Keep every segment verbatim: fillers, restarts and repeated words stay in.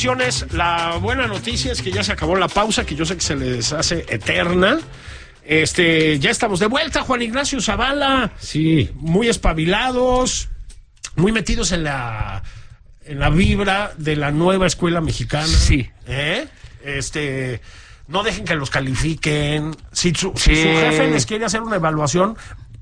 La buena noticia es que ya se acabó la pausa, que yo sé que se les hace eterna. Este, ya estamos de vuelta, Juan Ignacio Zavala. Sí. Muy espabilados, muy metidos en la en la vibra de la nueva escuela mexicana. Sí. ¿Eh? Este, no dejen que los califiquen. Si su, Sí. si su jefe les quiere hacer una evaluación,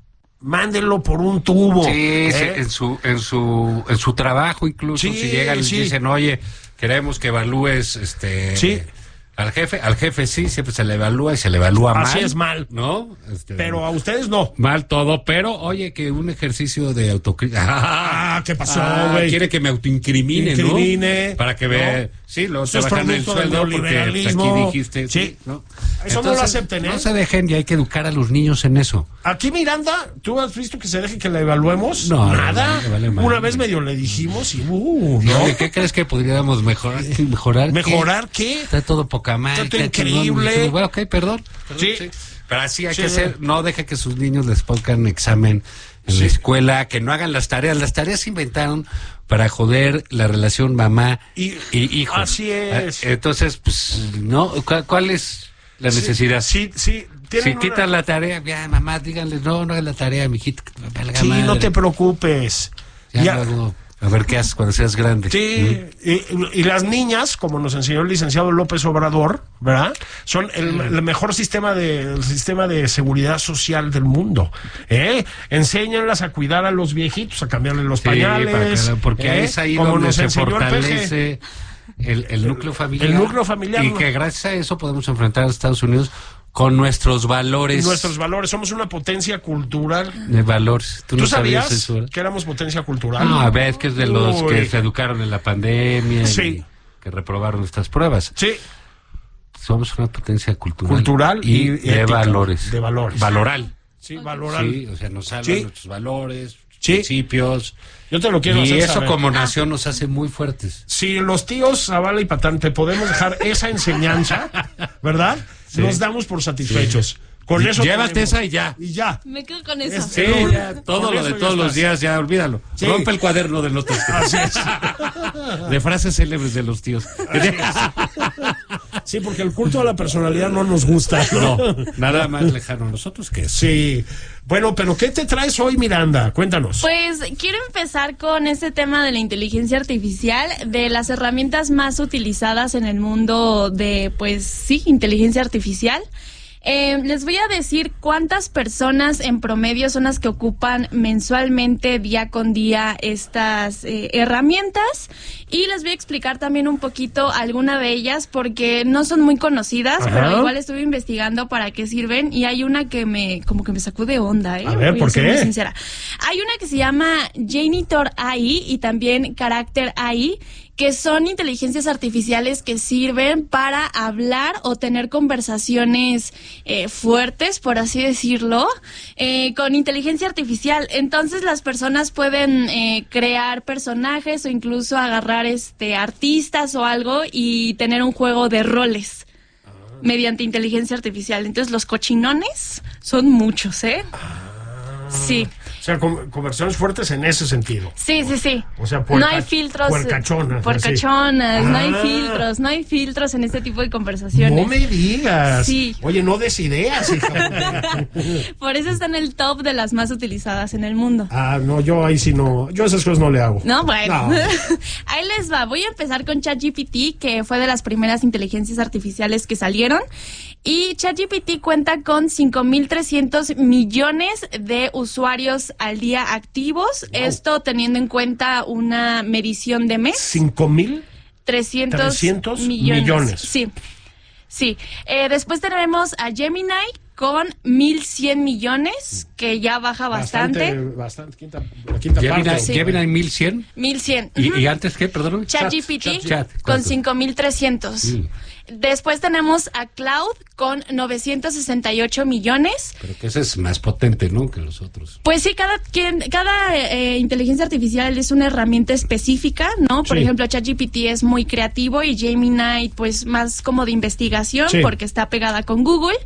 mándenlo por un tubo. Sí, ¿eh? sí, en su en su en su trabajo incluso, Sí, si llegan y sí. dicen, oye, queremos que evalúes este Sí. al jefe, al jefe sí, siempre se le evalúa y se le evalúa mal. Así es, mal. ¿No? Este, Pero a ustedes no. mal todo, pero oye, que un ejercicio de autocrítica. Ah, ¿qué pasó, Ah, güey? quiere que me autoincrimine, ¿no? Incrimine, Para que ¿no? vea, sí, luego Eso te es bajan el producto del sueldo porque pues, neoliberalismo. aquí dijiste, Sí. ¿no? Eso no lo acepten, ¿eh? No se dejen y hay que educar a los niños en eso. Aquí Miranda, ¿tú has visto que se deje que la evaluemos? No, Nada. no, no, vale madre. Una vez medio le dijimos y uh, ¿no? Oye, ¿qué crees que podríamos mejorar? ¿Mejorar? ¿Mejorar qué? qué? Está todo poca madre. Está todo increíble. Chingón. Bueno, ok, perdón. perdón Sí. Pero así hay Sí. que hacer. No deje que sus niños les pongan examen en Sí. la escuela, que no hagan las tareas. Las tareas se inventaron para joder la relación mamá Y- y, hijo. así es. Ah, Entonces, pues, ¿no? ¿Cuál, cuál es la necesidad? Sí, sí. Si tienen una- quitan la tarea, ya, mamá, díganle, no, no hagan la tarea, mijito. que me valga Sí, madre. no te preocupes. Ya, Ya- luego, a ver qué haces cuando seas grande. Sí, y, y las niñas, como nos enseñó el licenciado López Obrador, ¿verdad? Son el, el mejor sistema de el sistema de seguridad social del mundo. ¿eh? Enséñanlas a cuidar a los viejitos, a cambiarle los Sí, para pañales. que- porque ¿eh? es ahí como donde nos se enseñó el peje. fortalece el, el núcleo familiar. el núcleo familiar, Y ¿no? que gracias a eso podemos enfrentar a Estados Unidos con nuestros valores. Nuestros valores. Somos una potencia cultural. De valores. ¿Tú, ¿Tú no sabías, sabías eso? ¿verdad? que éramos potencia cultural? No, a ver, que es de los Uy. que se educaron en la pandemia Sí. y que reprobaron estas pruebas. Sí, Somos una potencia cultural. cultural y, y, y de ética, valores. De valores. Valoral. Sí, valoral. Sí, o sea, nos salvan Sí. nuestros valores, Sí. principios. Yo te lo quiero Y hacer eso saber. como nación nos hace muy fuertes. Si los tíos Zavala y Patán te podemos dejar esa enseñanza, ¿verdad? Sí. Nos damos por satisfechos. Con eso Llévate tenemos. esa y ya. Y ya. Me quedo con eso. Es- Sí, Pero- ya, todo con lo eso de ya todos los estás. días, ya olvídalo. Sí. Rompe el cuaderno de notas. Así es. De frases célebres de los tíos. Sí, porque el culto a la personalidad no nos gusta. No. No, nada más lejano a nosotros que eso. Sí. Bueno, pero ¿qué te traes hoy, Miranda? Cuéntanos. Pues quiero empezar con este tema de la inteligencia artificial, de las herramientas más utilizadas en el mundo de, pues sí, inteligencia artificial. Eh, les voy a decir cuántas personas en promedio son las que ocupan mensualmente, día con día, estas eh, herramientas, y les voy a explicar también un poquito alguna de ellas porque no son muy conocidas. Ajá. Pero igual estuve investigando para qué sirven y hay una que me como que me sacó de onda, ¿eh? A ver, Voy ¿por ser qué? muy sincera. Hay una que se llama Janitor A I y también Character A I, que son inteligencias artificiales que sirven para hablar o tener conversaciones eh, fuertes, por así decirlo, eh, con inteligencia artificial. Entonces las personas pueden eh, crear personajes o incluso agarrar este artistas o algo y tener un juego de roles mediante inteligencia artificial. Entonces los cochinones son muchos, ¿eh? Sí. O sea, con- conversaciones fuertes en ese sentido. Sí, sí, sí. O sea, puerca- no hay filtros. puercachonas, Puercachonas, no hay Ah. filtros, no hay filtros en este tipo de conversaciones. No me digas. Sí. Oye, no des ideas, hija. Por eso está en el top de las más utilizadas en el mundo. Ah, no, yo ahí sí no. Yo esas cosas no le hago. No, bueno. No. Ahí les va. Voy a empezar con ChatGPT, que fue de las primeras inteligencias artificiales que salieron. Y ChatGPT cuenta con cinco mil trescientos millones de usuarios al día activos. Wow. Esto teniendo en cuenta una medición de mes. ¿Cinco mil? trescientos, trescientos millones. millones. Sí, sí. Eh, después tenemos a Gemini con mil cien millones, que ya baja bastante. Bastante, bastante quinta, la quinta Gemini, parte. Sí. Gemini mil cien. mil cien. ¿Y, Ujú. y antes qué, perdón? ChatGPT Chat, chat. con ¿Cuánto? cinco mil trescientos. Sí. Después tenemos a Cloud con novecientos sesenta y ocho millones. Pero que ese es más potente, ¿no? Que los otros. Pues sí, cada quien, cada eh, inteligencia artificial es una herramienta específica, ¿no? Por Sí. ejemplo, ChatGPT es muy creativo y Gemini, pues más como de investigación, Sí. porque está pegada con Google.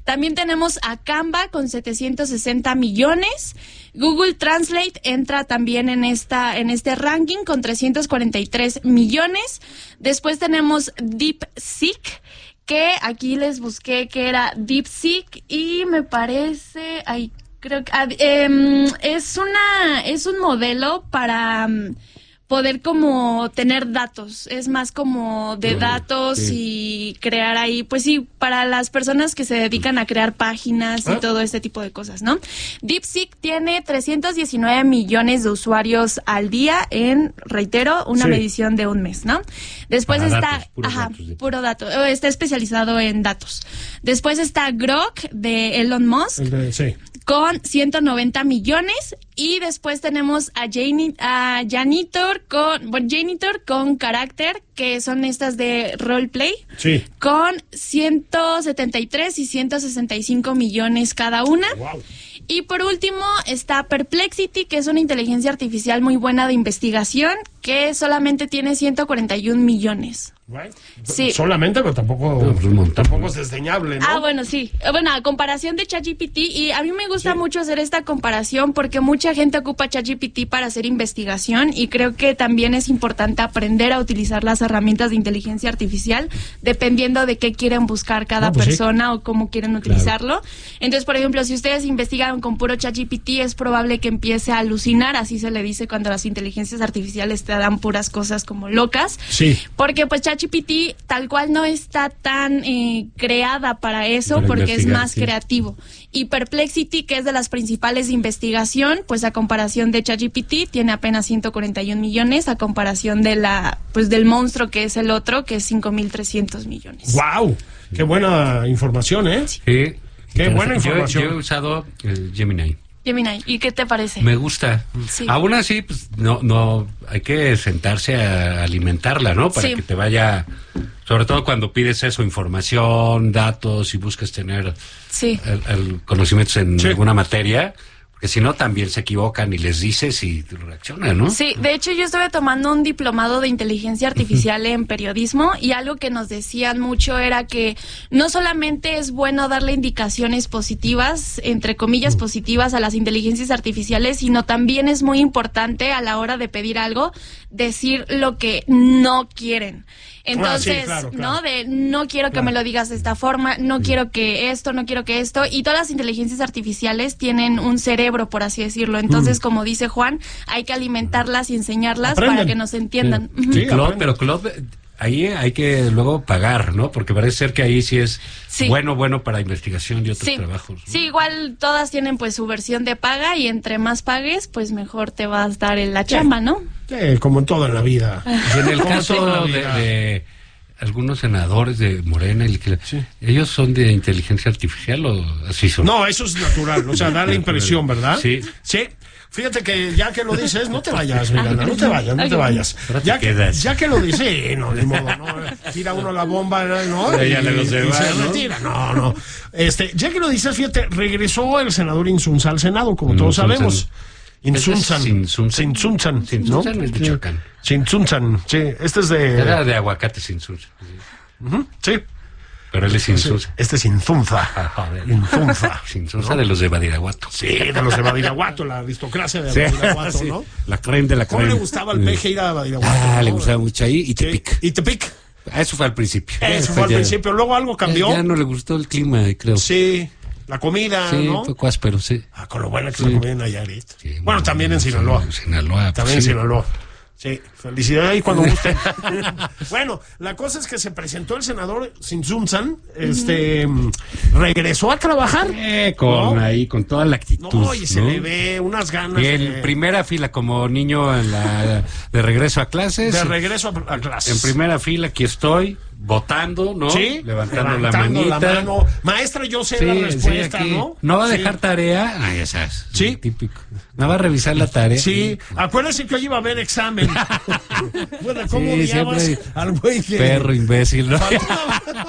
También tenemos a Canva con setecientos sesenta millones. Google Translate entra también en esta en este ranking con trescientos cuarenta y tres millones. Después tenemos DeepSeek, que aquí les busqué que era DeepSeek y me parece, ay, creo que eh, es una es un modelo para um, poder como tener datos, es más como de datos sí. y crear ahí, pues sí, para las personas que se dedican a crear páginas y ¿Ah? todo este tipo de cosas, ¿no? DeepSeek tiene trescientos diecinueve millones de usuarios al día en, reitero, una sí. medición de un mes, ¿no? Después para está, datos, puro ajá, datos de... puro dato, está especializado en datos. Después está Grok de Elon Musk. El de, sí. Con ciento noventa millones y después tenemos a, Jani, a Janitor con bueno, Janitor con Character, que son estas de roleplay, sí. con ciento setenta y tres y ciento sesenta y cinco millones cada una. Wow. Y por último está Perplexity, que es una inteligencia artificial muy buena de investigación, que solamente tiene ciento cuarenta y un millones. Right. Sí. Solamente, pero tampoco, no, pues tampoco es desdeñable, ¿no? Ah, bueno, sí. Bueno, a comparación de ChatGPT, y a mí me gusta sí. mucho hacer esta comparación porque mucha gente ocupa ChatGPT para hacer investigación y creo que también es importante aprender a utilizar las herramientas de inteligencia artificial dependiendo de qué quieren buscar cada ah, pues persona sí. o cómo quieren utilizarlo. Claro. Entonces, por ejemplo, si ustedes investigan con puro ChatGPT, es probable que empiece a alucinar, así se le dice cuando las inteligencias artificiales te dan puras cosas como locas. Sí. Porque pues ChatGPT tal cual no está tan eh, creada para eso para porque es más sí. creativo. Y Perplexity, que es de las principales de investigación, pues a comparación de ChatGPT tiene apenas ciento cuarenta y un millones, a comparación de la pues del monstruo que es el otro, que es cinco mil trescientos millones. ¡Wow! ¡Qué buena información, eh! Sí. Qué Entonces, buena información. Yo, yo he usado el Gemini. Gemini, ¿y qué te parece? Me gusta. Sí. Aún así, pues no, no, hay que sentarse a alimentarla, ¿no? Para sí. que te vaya, sobre todo cuando pides eso, información, datos y buscas tener sí. el, el conocimientos en sí. alguna materia. Que si no, también se equivocan y les dices y reaccionan, ¿no? Sí, de hecho yo estuve tomando un diplomado de inteligencia artificial en periodismo y algo que nos decían mucho era que no solamente es bueno darle indicaciones positivas, entre comillas positivas, a las inteligencias artificiales, sino también es muy importante a la hora de pedir algo, decir lo que no quieren. Entonces, ah, sí, claro, claro. ¿no? De no quiero que claro. me lo digas de esta forma, no sí. quiero que esto, no quiero que esto. Y todas las inteligencias artificiales tienen un cerebro, por así decirlo. Entonces, mm. como dice Juan, hay que alimentarlas y enseñarlas Aprenden. para que nos entiendan. Sí, sí, Claude, pero Claude, ahí hay que luego pagar, ¿no? Porque parece ser que ahí sí es sí. bueno, bueno para investigación y otros sí. trabajos, ¿no? Sí, igual todas tienen pues su versión de paga y entre más pagues, pues mejor te vas a dar en la chamba, sí. ¿no? Sí, como en todo en la vida. Y en el caso de, de algunos senadores de Morena, el que, sí. ¿ellos son de inteligencia artificial o así son? No, eso es natural, o sea, da la impresión, ¿verdad? Sí. Sí. Fíjate que ya que lo dices, no te vayas, Milana, no te vayas, no te vayas. Ya que, ya que lo dices, no, de modo, no, tira uno la bomba, ¿no? Ella le lo se va, se ¿no? retira, no, no. Este, ya que lo dices, fíjate, regresó el senador Insunza al Senado, como todos sabemos. Insunzan. Sinsunzan. Sinsunzan. Sinsunzan es Michoacán. Sinsunzan, sí. Este es de... Era de aguacate Sinsunzan. Uh-huh, sí. Pero él es Insunza. Este es Inzunza. Ah, Inzunza. Insunza ¿no? de los de Badiraguato. Sí, de los de Badiraguato, la aristocracia de sí, Badiraguato, sí. ¿no? La creen de la creen. ¿Cómo le gustaba al peje ir a Badiraguato? Ah, ¿no? le gustaba mucho ahí y Tepic. Sí. Y Tepic. Eso fue al principio. Eso fue al ya, principio. Luego algo cambió. Ya, ya no le gustó el clima, creo. Sí. La comida, sí, ¿no? fue cuáspero, sí. Ah, con lo buena que sí. la comida en Nayarit. Sí, bueno, bueno, también en Sinaloa. En Sinaloa. También pues, en Sinaloa. Sí, felicidades ahí cuando guste. Bueno, la cosa es que se presentó el senador Sinsunzan, este, uh-huh. regresó a trabajar. Eh, con ¿no? ahí, con toda la actitud. No, y se ¿no? le ve unas ganas. Y en de... primera fila, como niño en la, de regreso a clases. De regreso a, a clases. En primera fila, aquí estoy. Votando, ¿no? Sí. Levantando, Levantando la manita. La mano. Maestra, yo sé sí, la respuesta, sí, ¿no? No va a sí. dejar tarea. Ah, ya sabes. Sí. Típico. No va a revisar la tarea. Sí. Acuérdense que hoy iba a haber examen. Bueno, ¿cómo sí, odiabas al güey que... Perro imbécil, ¿no? Faltaba,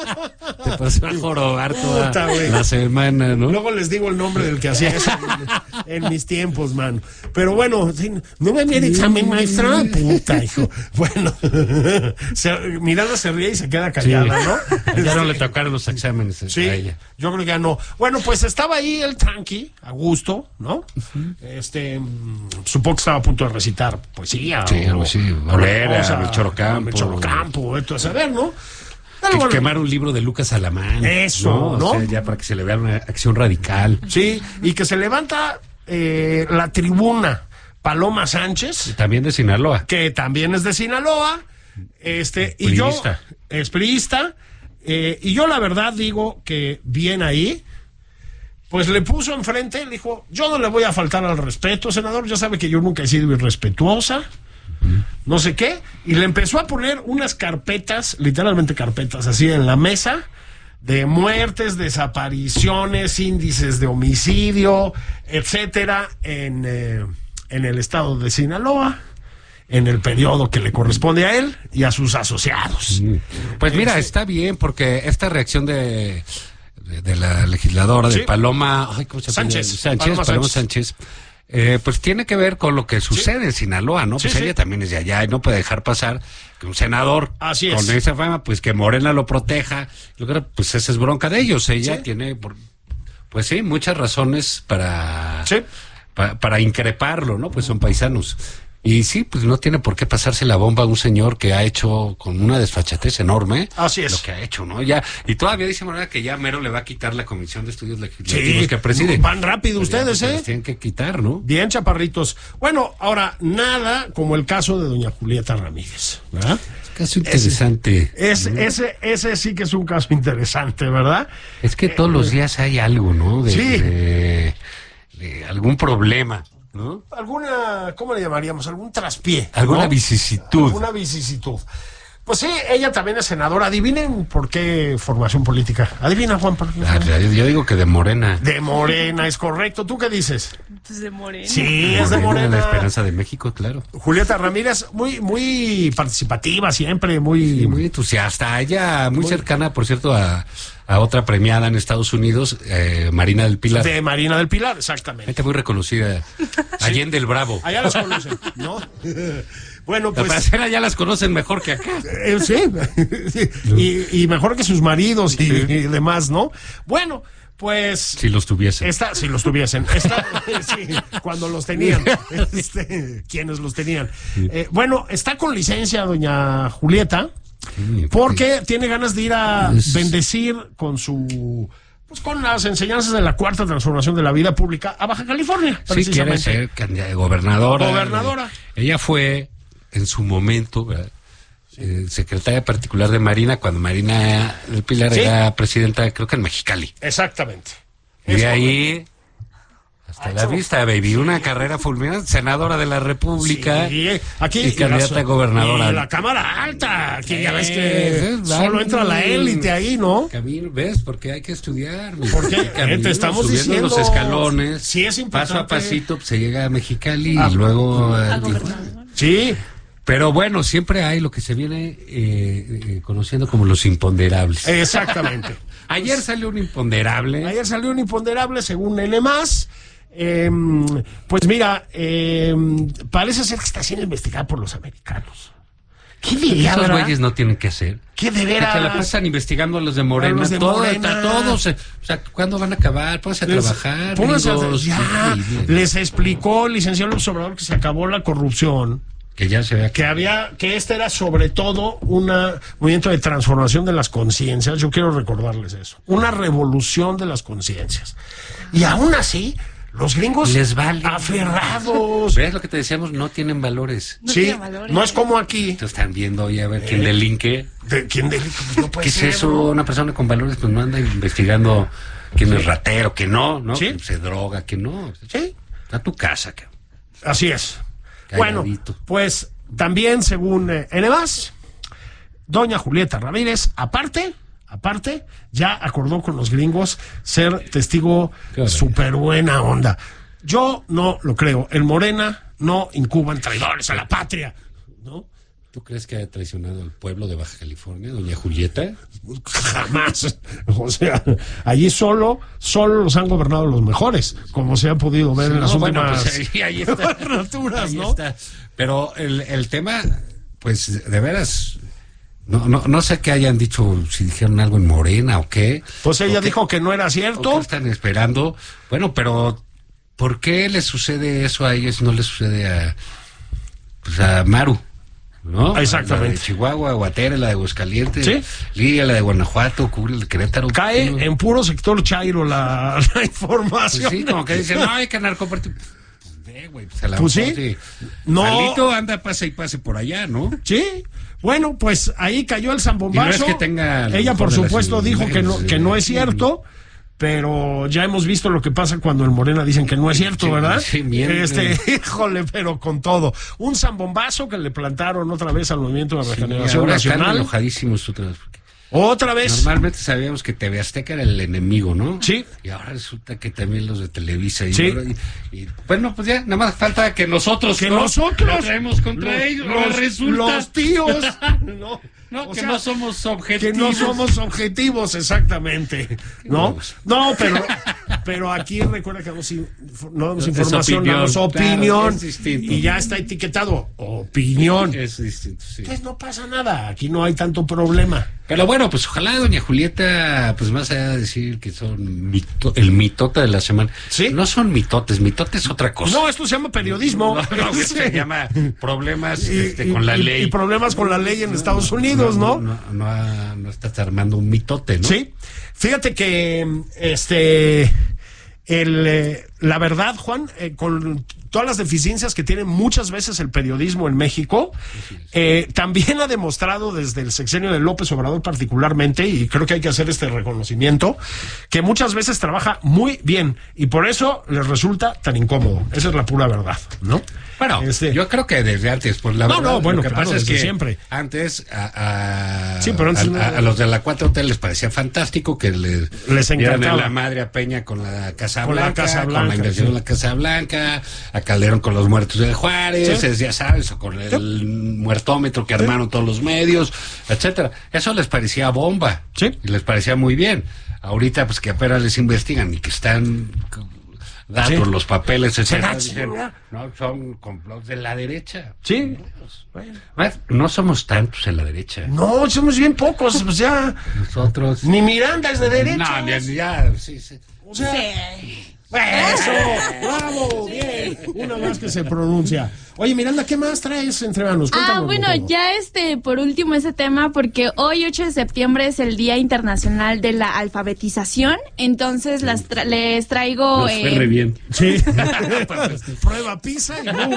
Te pasó a jorobar toda Puta, güey. la semana, ¿no? Luego les digo el nombre del que hacía eso en, en mis tiempos, mano. Pero bueno, sí, no me había examen, maestra. Puta, hijo. Bueno, se, Miranda se ríe y se queda callada, Sí. ¿no? Ya no le tocaron los exámenes Sí, a ella. yo creo que ya no. Bueno, pues estaba ahí el tranqui, a gusto, ¿no? Uh-huh. Este, mm, supongo que estaba a punto de recitar poesía. Sí, o, algo así. Valera, Melchor Ocampo. Melchor Ocampo, esto a saber, ¿no? Que bueno, quemar un libro de Lucas Alamán. Eso, ¿no? ¿no? O sea, ya para que se le vea una acción radical. Sí, y que se levanta eh, la tribuna Paloma Sánchez. También de Sinaloa. Que también es de Sinaloa. Este, y yo. Es priista. Eh, y yo la verdad digo que bien ahí. Pues le puso enfrente, le dijo, yo no le voy a faltar al respeto, senador, ya sabe que yo nunca he sido irrespetuosa, no sé qué, y le empezó a poner unas carpetas, literalmente carpetas, así en la mesa, de muertes, desapariciones, índices de homicidio, etcétera, en, eh, en el estado de Sinaloa, en el periodo que le corresponde a él y a sus asociados. Pues mira, está bien, porque esta reacción de... De, de la legisladora, de sí. Paloma ay, ¿cómo se llama? Sánchez, Sánchez, Paloma, Paloma Sánchez, Sánchez eh, pues tiene que ver con lo que sucede sí. en Sinaloa, ¿no? Pues sí, ella sí. también es de allá y no puede dejar pasar que un senador Así con es. esa fama, pues que Morena lo proteja. Yo creo, pues esa es bronca de ellos. Ella sí. tiene, pues sí, muchas razones para, sí. pa, para increparlo, ¿no? Pues son paisanos. Y sí, pues no tiene por qué pasarse la bomba a un señor que ha hecho con una desfachatez enorme. Así es. Lo que ha hecho, ¿no? Ya, y todavía dice Morena que ya mero le va a quitar la Comisión de Estudios Legislativos sí, que preside. Van rápido pues ustedes, ya, pues, ¿eh? los tienen que quitar, ¿no? Bien, chaparritos. Bueno, ahora, nada como el caso de doña Julieta Ramírez, ¿verdad? Es un caso interesante. Es, ¿no? ese, ese sí que es un caso interesante, ¿verdad? Es que todos eh, los días hay algo, ¿no? De, sí. De, de algún problema. ¿No? Alguna, ¿cómo le llamaríamos? Algún traspié. Alguna ¿no? vicisitud. Alguna vicisitud. Pues sí, ella también es senadora. Adivinen por qué formación política. Adivina, Juan. ¿Por qué? Ah, yo digo que de Morena. De Morena, es correcto. ¿Tú qué dices? Pues de Morena. Sí, Morena, es de Morena. La Esperanza de México, claro. Julieta Ramírez, muy, muy participativa siempre, muy... Sí, muy entusiasta. Ella muy, muy cercana, por cierto, a... a otra premiada en Estados Unidos, eh, Marina del Pilar. De Marina del Pilar, exactamente. Gente muy reconocida. Allende el Bravo. Allá las conocen, ¿no? Bueno, pues... Las allá las conocen mejor que acá. Eh, sí, y, y mejor que sus maridos y, sí. y demás, ¿no? Bueno, pues... Si los tuviesen. Esta, si los tuviesen. Esta, sí, cuando los tenían. Este, quienes los tenían. Sí. Eh, bueno, está con licencia doña Julieta. Porque tiene ganas de ir a bendecir con su pues con las enseñanzas de la cuarta transformación de la vida pública a Baja California. Sí, quiere ser candidata gobernadora. Gobernadora. Ella fue en su momento sí. eh, secretaria particular de Marina cuando Marina del Pilar ¿sí? era presidenta, creo que en Mexicali. Exactamente. Y de ahí hasta la vista, baby, una carrera fulminante, senadora de la República sí, aquí, y candidata a gobernadora. Y la Cámara Alta, que ya ves que solo entra la élite ahí, ¿no? Camino, ¿ves? Porque hay que estudiar. Porque te estamos diciendo los escalones, sí es importante. Paso a pasito se llega a Mexicali ah, y luego a Tijuana. Sí. Pero bueno, siempre hay lo que se viene eh, eh, conociendo como los imponderables. Exactamente. Ayer salió un imponderable. Ayer salió un imponderable según N más. Eh, pues mira, eh, parece ser que está siendo investigada por los americanos. ¿Qué diría, Esos güeyes no tienen que hacer. ¿Qué de veras? Que la pasan investigando a los de Morena. Los de todo, Morena. Todos. O sea, ¿cuándo van a acabar? Pónganse a les, trabajar. Pónganse a, ya, les explicó el licenciado López Obrador que se acabó la corrupción. Que ya se vea que había, que este era sobre todo un movimiento de transformación de las conciencias. Yo quiero recordarles eso. Una revolución de las conciencias. Y aún así, los gringos les vale. Aferrados. ¿Ves lo que te decíamos? No tienen valores. No sí, valores. No es como aquí. Te están viendo y a ver quién eh, delinque. De, ¿Quién delinque? Pues no puede ¿Qué ser, es eso? ¿no? Una persona con valores pues no anda investigando quién sí. es ratero, que no, ¿no? ¿Sí? Que se droga, que no. Sí. A tu casa. Que... Así es. Bueno, pues también según eh, N más, doña Julieta Ramírez, aparte, aparte, ya acordó con los gringos ser testigo súper buena onda. Yo no lo creo. El Morena no incuban traidores a la patria, ¿no? ¿Tú crees que haya traicionado al pueblo de Baja California, doña Julieta? Jamás. O sea, allí solo, solo los han gobernado los mejores, como se ha podido ver sí, en las no, últimas bueno, pues ahí, ahí está. gobernaturas, ahí ¿no? Está. Pero el, el tema, pues, de veras, no, no, no sé qué hayan dicho, si dijeron algo en Morena o qué. Pues ella qué, dijo que no era cierto. ¿O qué están esperando? Bueno, pero ¿por qué le sucede eso a ellos y no le sucede a, pues, a Maru? ¿No? Exactamente. La de Chihuahua, Guatera, la de Aguascalientes, ¿sí? Lidia, la de Guanajuato, cubre el de Querétaro. Cae ¿no? en puro sector chairo la, la información. Pues sí, como que dicen, no, hay que narcopartir. Eh, güey, pues, a la pues sí. sí. No. Alito anda, pase y pase por allá, ¿no? Sí. Bueno, pues ahí cayó el zambombazo. Y no es que tenga ella, por supuesto, dijo que no, que no es cierto. Pero ya hemos visto lo que pasa cuando el Morena dicen que no es cierto, ¿verdad? Sí, sí, este, híjole, pero con todo. Un zambombazo que le plantaron otra vez al Movimiento de Regeneración sí, ahora Nacional. Están enojadísimos otra vez. Otra vez. Normalmente sabíamos que T V Azteca era el enemigo, ¿no? Sí. Y ahora resulta que también los de Televisa. Y, sí. ahora, y, y bueno, pues ya, nada más falta que nosotros. Que ¿no? nosotros. Lo traemos contra los, ellos. Los, resulta. los tíos. no. No, o que sea, no somos objetivos. Que no somos objetivos, exactamente. ¿No? No, pero, pero aquí recuerda que damos, no damos información, opinión, damos opinión. Claro, y ya está etiquetado opinión. Es distinto, sí. Entonces no pasa nada, aquí no hay tanto problema. Pero bueno, pues ojalá doña Julieta, pues más allá de decir que son mito, el mitote de la semana. ¿Sí? No son mitotes, mitote es otra cosa. No, esto se llama periodismo. No, no, sí. Se llama problemas y, este, y, con la y, ley. Y problemas con la ley en Estados Unidos, ¿no? No, no, no, no, no estás armando un mitote, ¿no? Sí. Fíjate que, este, el, eh, la verdad, Juan, eh, con todas las deficiencias que tiene muchas veces el periodismo en México, eh, también ha demostrado desde el sexenio de López Obrador particularmente, y creo que hay que hacer este reconocimiento, que muchas veces trabaja muy bien y por eso les resulta tan incómodo. Esa es la pura verdad, ¿no? Bueno, este... yo creo que desde antes, por la no, verdad, no, bueno, lo que claro, pasa es que siempre. Antes a, a, sí, pero antes a, no... a, a los de la cuatro T les parecía fantástico que les, les encantaba en la madre a Peña con la Casa con Blanca, la Casa Blanca, con la inversión sí. en la Casa Blanca, a Calderón con los muertos de Juárez, sí. es, ya sabes, o con el sí. muertómetro que armaron sí. todos los medios, etcétera. Eso les parecía bomba, sí. y les parecía muy bien. Ahorita, pues que apenas les investigan y que están datos, sí. los papeles, etcétera. Dicen, no, son complots de la derecha. Sí. Bueno. No somos tantos en la derecha. No, somos bien pocos, pues ya. Nosotros. Ni Miranda es de derecha. No, ni ya, sí, sí. O sea, sí. Eso, bravo, bien. Una más que se pronuncia. Oye, Miranda, ¿qué más traes entre manos? Ah, bueno, todo. ya este, por último ese tema, porque hoy ocho de septiembre es el Día Internacional de la Alfabetización, entonces sí. las tra les traigo... Nos fue re bien. Sí. Prueba PISA y no.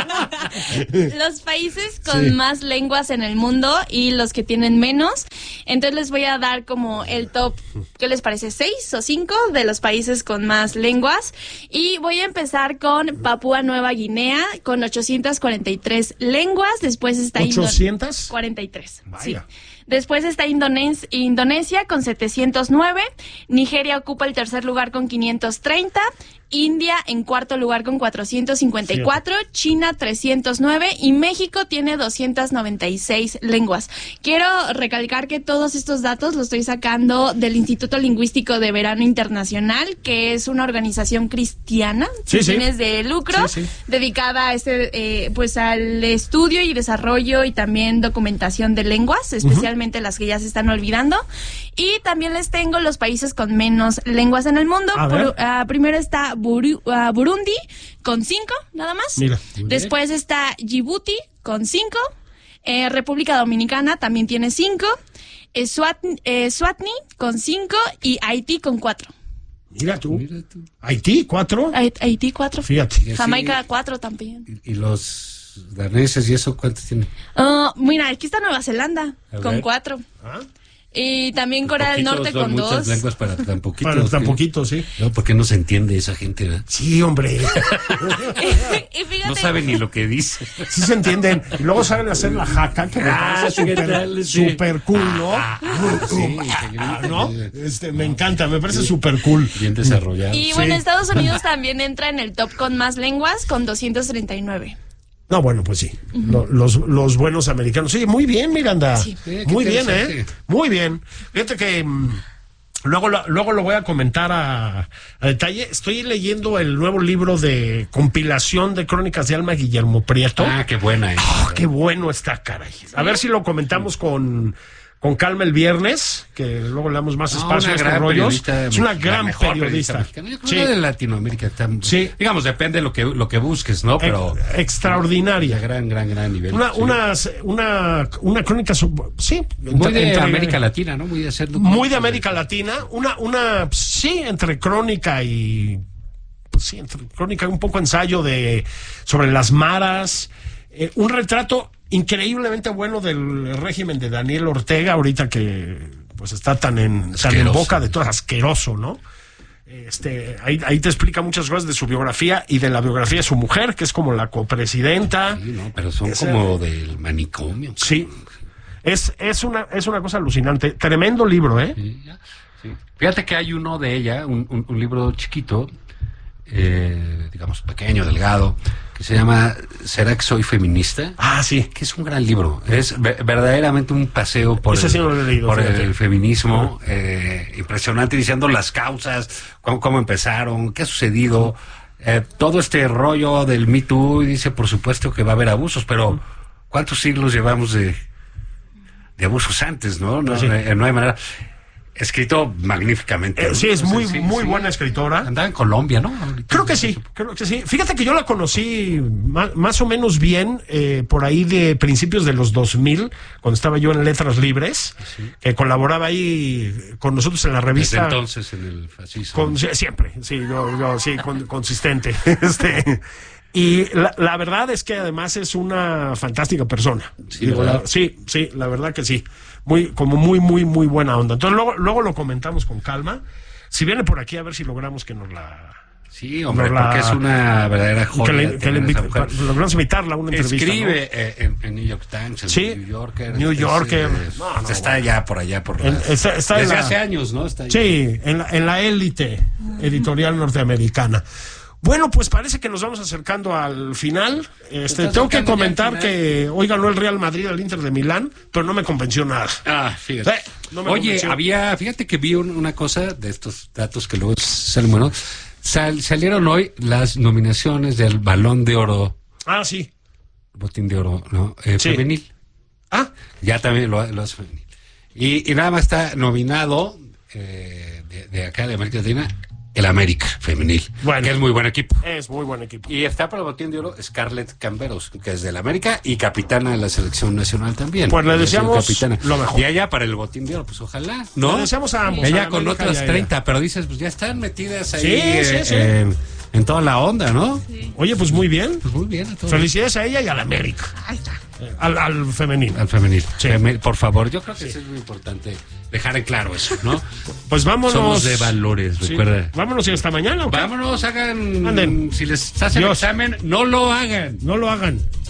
Los países con sí. más lenguas en el mundo y los que tienen menos, entonces les voy a dar como el top, ¿qué les parece? ¿Seis o cinco de los países con más lenguas? Y voy a empezar con Papúa Nueva Guinea, con ochocientas cuarenta y tres lenguas. Después está ¿ochocientas cuarenta y tres. Vaya. Sí. Después está Indones Indonesia con setecientos nueve. Nigeria ocupa el tercer lugar con quinientos treinta. India en cuarto lugar con cuatrocientos cincuenta y cuatro, sí. China trescientos nueve y México tiene doscientas noventa y seis lenguas. Quiero recalcar que todos estos datos los estoy sacando del Instituto Lingüístico de Verano Internacional, que es una organización cristiana sin sí, fines sí. de lucro, sí, sí. dedicada a este, eh, pues al estudio y desarrollo y también documentación de lenguas, especialmente uh-huh. las que ya se están olvidando. Y también les tengo los países con menos lenguas en el mundo. Por, uh, primero está Buru, uh, Burundi con cinco, nada más. Mira, después está Djibouti con cinco. Eh, República Dominicana también tiene cinco. Eh, Swatni, eh, Swatni con cinco y Haití con cuatro. Mira tú. Mira tú. Haití, cuatro. Haití, cuatro. Fíjate. Jamaica, cuatro también. ¿Y, y los daneses y eso cuántos tienen? Uh, mira, aquí está Nueva Zelanda A con ver. cuatro. ¿Ah? Y también Corea del Norte con muchas dos. lenguas para tan poquito. Para tan poquito, sí. No, porque no se entiende esa gente, ¿verdad? Sí, hombre. y fíjate, no saben ni lo que dice. Sí se entienden. Y luego saben hacer la jaca, que me Ah, parece ¿qué súper tal? Sí. super cool, ¿no? Ah, ah, sí, Ah, ¿no? Este, me encanta, me parece súper cool. Bien desarrollado. Y bueno, Sí. Estados Unidos también entra en el top con más lenguas, con doscientos treinta y nueve. No, bueno, pues sí. Uh-huh. Lo, los, los buenos americanos. Sí, muy bien, Miranda. Sí. Sí, muy bien, ¿eh? Muy bien. Fíjate que mmm, luego, lo, luego lo voy a comentar a, a detalle. Estoy leyendo el nuevo libro de compilación de Crónicas de Alma, Guillermo Prieto. Ah, qué buena. Eh. Oh, qué bueno está, caray. A ¿Sí? ver si lo comentamos con... con calma el viernes, que luego le damos más espacio no, a estos rollos. Es una gran periodista. periodista Yo creo sí. que de Latinoamérica está, sí. digamos, depende de lo que lo que busques, ¿no? Pero Ex, extraordinaria. De gran, gran, gran nivel. Una, sí. una, una, una crónica, sí. Muy entre, de entre, América Latina, ¿no? Muy de hacer Muy de América de... Latina. Una, una, sí, entre crónica y, pues sí, entre crónica y un poco ensayo de, sobre las maras. Eh, un retrato increíblemente bueno del régimen de Daniel Ortega, ahorita que pues está tan en, tan en boca de todo, asqueroso, ¿no? Este, ahí, ahí te explica muchas cosas de su biografía y de la biografía de su mujer, que es como la copresidenta. Sí, no, pero son es, como del manicomio. Sí, es, es, una, es una cosa alucinante. Tremendo libro, ¿eh? Sí, sí. Fíjate que hay uno de ella, un, un, un libro chiquito, eh, digamos pequeño, delgado, que se llama ¿Será que soy feminista? Ah, sí. Que es un gran libro. Es ve- verdaderamente un paseo por, el, sí lo he leído, por el feminismo. Uh-huh. Eh, impresionante, diciendo las causas, cómo, cómo empezaron, qué ha sucedido. Eh, todo este rollo del Me Too, y dice, por supuesto que va a haber abusos, pero ¿cuántos siglos llevamos de, de abusos antes, no? No, sí. eh, no hay manera... Escrito magníficamente. Eh, sí, es muy, sí, muy sí. buena escritora. Andaba en Colombia, ¿no? Ahorita creo que sí, creo que sí. Fíjate que yo la conocí más, más o menos bien eh, por ahí de principios de los dos mil, cuando estaba yo en Letras Libres, sí. que colaboraba ahí con nosotros en la revista. Desde entonces en el fascismo. Con, siempre, sí, yo, yo sí, con, consistente. este Y la, la verdad es que además es una fantástica persona. Sí, Digo, la, sí, sí, la verdad que sí. Muy, como muy, muy, muy buena onda. Entonces luego, luego lo comentamos con calma. Si viene por aquí, a ver si logramos que nos la... Sí, hombre, la, porque es una verdadera joya. Que le, que le invita, logramos invitarla a una entrevista. Escribe ¿no? eh, en, en New York Times, en sí, New Yorker. New Yorker. Es, no, no, está bueno. ya por allá, por en, está, está desde la, hace años, ¿no? Está sí, en la, en la élite editorial norteamericana. Bueno, pues parece que nos vamos acercando al final. Este, tengo que comentar que hoy ganó el Real Madrid al Inter de Milán, pero no me convenció nada. Ah, fíjate. Eh, no me Oye, convenció. había, fíjate que vi un, una cosa de estos datos que luego salen buenos. Sal, salieron hoy las nominaciones del Balón de Oro. Ah, sí. Botín de Oro, ¿no? Eh, sí. Femenil. Ah. Ya también lo, lo hace femenil. Y, y nada más está nominado eh, de, de acá de América Latina. El América femenil, bueno, que es muy buen equipo. Es muy buen equipo. Y está para el Botín de Oro Scarlett Camberos, que es del América y capitana de la selección nacional también. Pues le deseamos lo mejor. Y allá para el Botín de Oro, pues ojalá, ¿no? Le deseamos a ambos. Ella a con otras treinta, pero dices, pues ya están metidas ahí sí, eh, sí, sí. En, en toda la onda, ¿no? Sí. Oye, pues muy bien. Pues muy bien. A todos. Felicidades a ella y al América. Ahí está. Al, al femenil. Al femenil. Sí. Femel, por favor, yo creo que sí. eso es muy importante. Dejar en claro eso, ¿no? Pues vámonos. Somos de valores, sí. recuerda. Vámonos y hasta mañana. ¿Okay? Vámonos, hagan. Anden. Si les hacen Dios. examen, no lo hagan. No lo hagan.